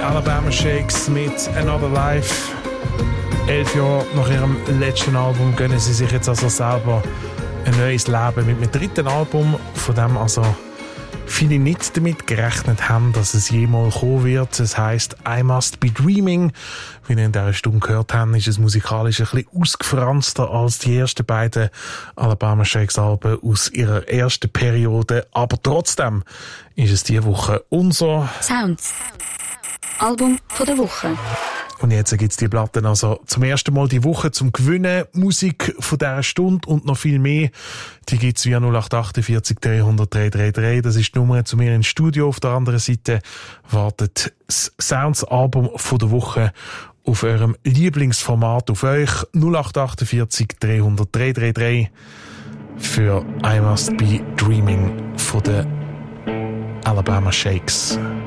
Alabama Shakes mit Another Life. 11 Jahre nach ihrem letzten Album gönnen sie sich jetzt also selber ein neues Leben mit einem dritten Album, von dem also viele nicht damit gerechnet haben, dass es jemals kommen wird. Es heisst I Must Be Dreaming. Wie wir in dieser Stunde gehört haben, ist es musikalisch ein bisschen ausgefranster als die ersten beiden Alabama Shakes Alben aus ihrer ersten Periode. Aber trotzdem ist es diese Woche unser Sounds Album von der Woche. Und jetzt gibt's die Platten also zum ersten Mal die Woche zum Gewinnen. Musik von dieser Stunde und noch viel mehr. Die gibt's via 0848 300 333. Das ist die Nummer zu mir ins Studio. Auf der anderen Seite wartet das Sounds-Album von der Woche auf eurem Lieblingsformat auf euch. 0848 300 333 für I Must Be Dreaming von den Alabama Shakes.